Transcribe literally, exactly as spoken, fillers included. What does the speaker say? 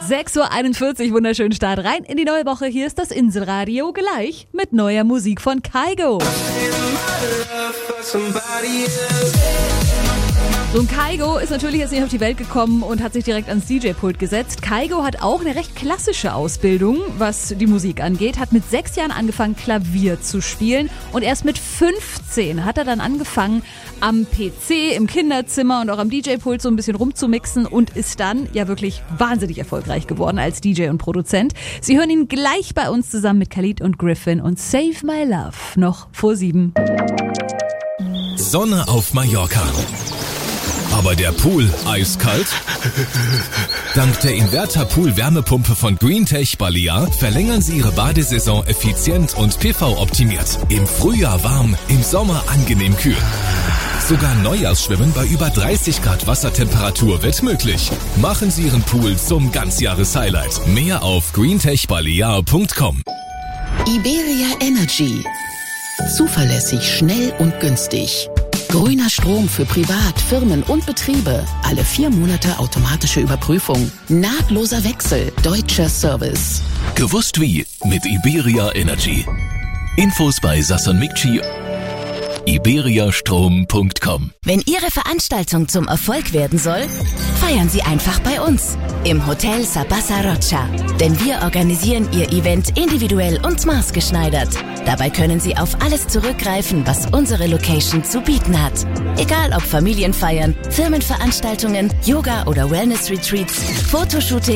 sechs Uhr einundvierzig, wunderschönen Start rein in die neue Woche. Hier ist das Inselradio gleich mit neuer Musik von Kygo. So ein Kygo ist natürlich jetzt nicht auf die Welt gekommen und hat sich direkt ans D J-Pult gesetzt. Kygo hat auch eine recht klassische Ausbildung, was die Musik angeht. Hat mit sechs Jahren angefangen, Klavier zu spielen. Und erst mit fünfzehn hat er dann angefangen, am P C, im Kinderzimmer und auch am D J-Pult so ein bisschen rumzumixen und ist dann ja wirklich wahnsinnig erfolgreich geworden als D J und Produzent. Sie hören ihn gleich bei uns zusammen mit Khalid und Griffin und Save My Love noch vor sieben. Sonne auf Mallorca. Aber der Pool eiskalt? Dank der Inverter-Pool-Wärmepumpe von Greentech Balear verlängern Sie Ihre Badesaison effizient und P V-optimiert. Im Frühjahr warm, im Sommer angenehm kühl. Sogar Neujahrsschwimmen bei über dreißig Grad Wassertemperatur wird möglich. Machen Sie Ihren Pool zum Ganzjahres-Highlight. Mehr auf greentech balear punkt com. Iberia Energy. Zuverlässig, schnell und günstig. Grüner Strom für Privat, Firmen und Betriebe. Alle vier Monate automatische Überprüfung. Nahtloser Wechsel. Deutscher Service. Gewusst wie mit Iberia Energy. Infos bei Sasson Mikci. iberia strom punkt com. Wenn Ihre Veranstaltung zum Erfolg werden soll, feiern Sie einfach bei uns im Hotel Sabasa Rocha. Denn wir organisieren Ihr Event individuell und maßgeschneidert. Dabei können Sie auf alles zurückgreifen, was unsere Location zu bieten hat. Egal ob Familienfeiern, Firmenveranstaltungen, Yoga- oder Wellness-Retreats, Fotoshooting